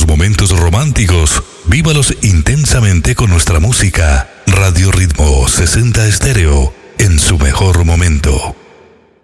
sus momentos románticos, vívalos intensamente con nuestra música. Radio Ritmo 60 Estéreo, en su mejor momento.